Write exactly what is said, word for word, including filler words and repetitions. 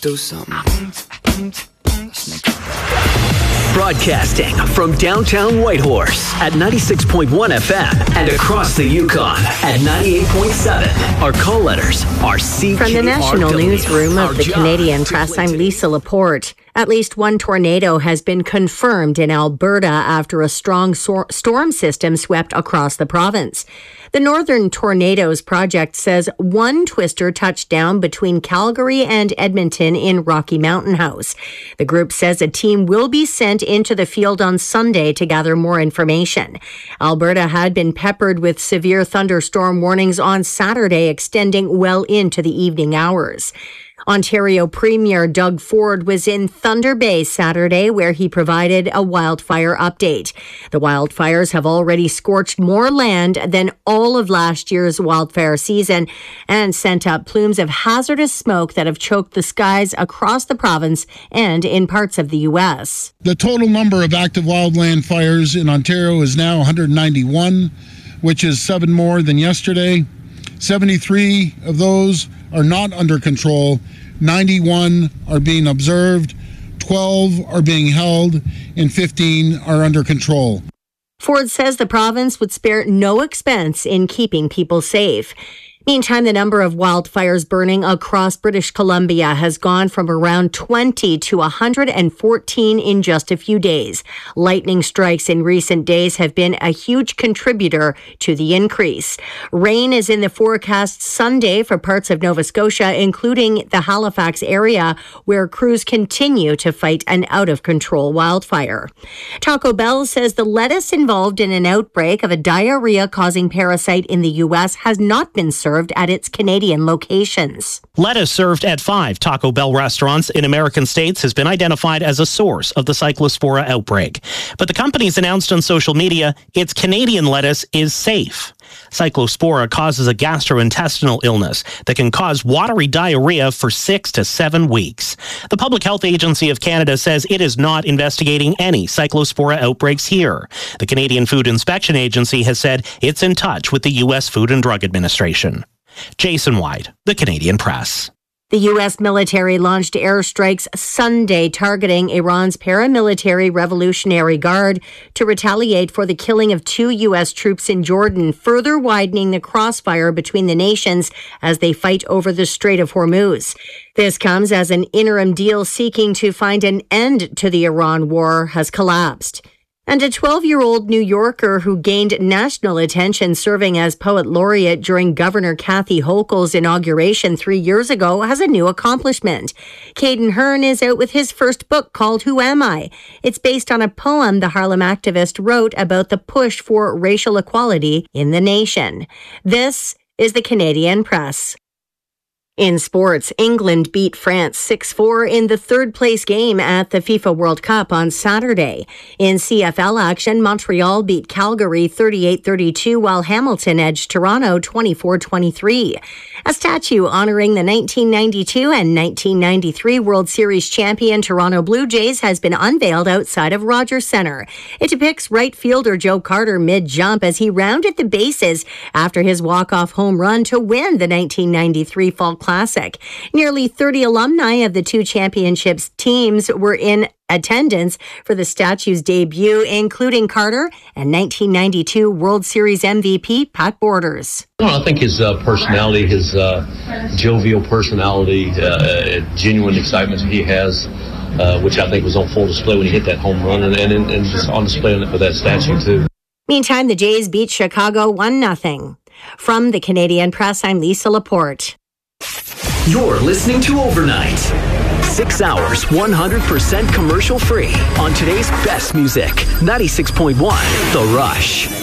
do something. Broadcasting from downtown Whitehorse at ninety-six point one F M and across the Yukon at ninety-eight point seven. Our call letters are C J R W. From the National Newsroom of the Canadian Press, I'm Lisa Laporte. At least one tornado has been confirmed in Alberta after a strong so- storm system swept across the province. The Northern Tornadoes Project says one twister touched down between Calgary and Edmonton in Rocky Mountain House. The group says a team will be sent into the field on Sunday to gather more information. Alberta had been peppered with severe thunderstorm warnings on Saturday, extending well into the evening hours. Ontario Premier Doug Ford was in Thunder Bay Saturday, where he provided a wildfire update. The wildfires have already scorched more land than all of last year's wildfire season and sent up plumes of hazardous smoke that have choked the skies across the province and in parts of the U S. The total number of active wildland fires in Ontario is now one hundred ninety-one, which is seven more than yesterday. seventy-three of those are not under control, ninety-one are being observed, twelve are being held, and fifteen are under control. Ford says the province would spare no expense in keeping people safe. Meantime, the number of wildfires burning across British Columbia has gone from around twenty to one hundred fourteen in just a few days. Lightning strikes in recent days have been a huge contributor to the increase. Rain is in the forecast Sunday for parts of Nova Scotia, including the Halifax area, where crews continue to fight an out-of-control wildfire. Taco Bell says the lettuce involved in an outbreak of a diarrhea-causing parasite in the U S has not been served at its Canadian locations. Lettuce served at five Taco Bell restaurants in American states has been identified as a source of the Cyclospora outbreak. But the company's announced on social media its Canadian lettuce is safe. Cyclospora causes a gastrointestinal illness that can cause watery diarrhea for six to seven weeks. The Public Health Agency of Canada says it is not investigating any Cyclospora outbreaks here. The Canadian Food Inspection Agency has said it's in touch with the U S Food and Drug Administration. Jason White, The Canadian Press. The U S military launched airstrikes Sunday targeting Iran's paramilitary Revolutionary Guard to retaliate for the killing of two U S troops in Jordan, further widening the crossfire between the nations as they fight over the Strait of Hormuz. This comes as an interim deal seeking to find an end to the Iran war has collapsed. And a twelve-year-old New Yorker who gained national attention serving as poet laureate during Governor Kathy Hochul's inauguration three years ago has a new accomplishment. Caden Hearn is out with his first book called Who Am I? It's based on a poem the Harlem activist wrote about the push for racial equality in the nation. This is the Canadian Press. In sports, England beat France six four in the third-place game at the FIFA World Cup on Saturday. In C F L action, Montreal beat Calgary thirty-eight thirty-two, while Hamilton edged Toronto twenty-four twenty-three. A statue honoring the nineteen ninety-two and nineteen ninety-three World Series champion Toronto Blue Jays has been unveiled outside of Rogers Centre. It depicts right fielder Joe Carter mid-jump as he rounded the bases after his walk-off home run to win the nineteen ninety-three Fall Classic. Nearly thirty alumni of the two championships teams were in attendance for the statue's debut, including Carter and nineteen ninety-two World Series M V P Pat Borders. Well, I think his uh, personality, his uh, jovial personality, uh, genuine excitement he has, uh, which I think was on full display when he hit that home run, and, and, and just on display for that statue too. Meantime, the Jays beat Chicago one nothing. From the Canadian Press, I'm Lisa Laporte. You're listening to Overnight. Six hours, one hundred percent commercial free on today's best music. ninety-six point one The Rush.